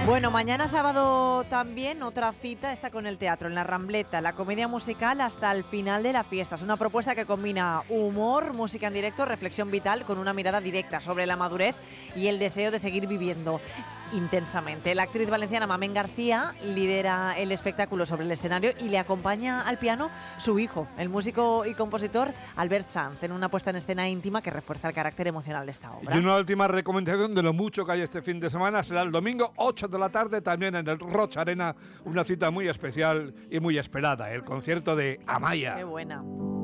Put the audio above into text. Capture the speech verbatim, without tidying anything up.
Bueno, mañana sábado también otra cita está con el teatro, en la Rambleta, la comedia musical hasta el final de la fiesta. Es una propuesta que combina humor, música en directo, reflexión vital con una mirada directa sobre la madurez y el deseo de seguir viviendo intensamente. La actriz valenciana Mamen García lidera el espectáculo sobre el escenario y le acompaña al piano su hijo, el músico y compositor Albert Sanz, en una puesta en escena íntima que refuerza el carácter emocional de esta obra. Y una última recomendación de lo mucho que hay este fin de semana será el domingo ocho de la tarde, también en el Roch Arena, una cita muy especial y muy esperada, el concierto de Amaya. ¡Qué buena!